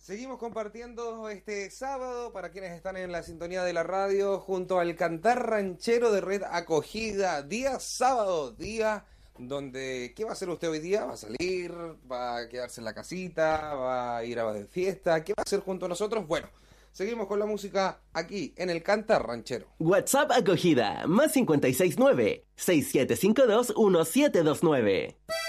Seguimos compartiendo este sábado para quienes están en la sintonía de la radio junto al Cantar Ranchero de Red Acogida. Día sábado, día donde... ¿Qué va a hacer usted hoy día? ¿Va a salir? ¿Va a quedarse en la casita? ¿Va a ir a de fiesta? ¿Qué va a hacer junto a nosotros? Bueno, seguimos con la música aquí en el Cantar Ranchero. WhatsApp Acogida, más 569-6752-1729.